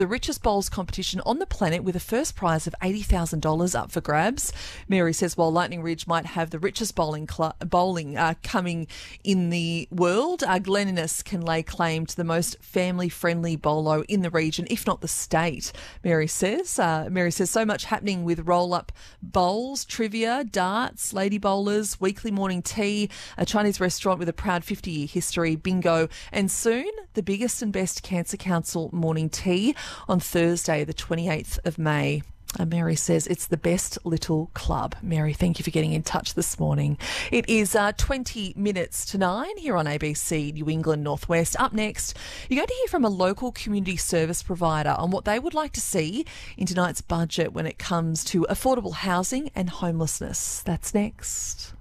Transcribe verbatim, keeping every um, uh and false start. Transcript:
the richest bowls competition on the planet with a first prize of eighty thousand dollars up for grabs. Mary says while Lightning Ridge might have the richest bowling cl- bowling uh, coming in the world, uh, Glen Innes can lay claim to the most family-friendly bowlo in the region, if not the state, Mary says. Uh, Mary says so much happening with roll-up bowls, trivia, darts, lady bowlers, weekly morning tea, a Chinese restaurant with a proud fifty-year history, bingo, and soon the biggest and best Cancer Council morning tea on Thursday, the twenty-eighth of May. Uh, Mary says it's the best little club. Mary, thank you for getting in touch this morning. It is uh, twenty minutes to nine here on A B C New England Northwest. Up next, you're going to hear from a local community service provider on what they would like to see in tonight's budget when it comes to affordable housing and homelessness. That's next.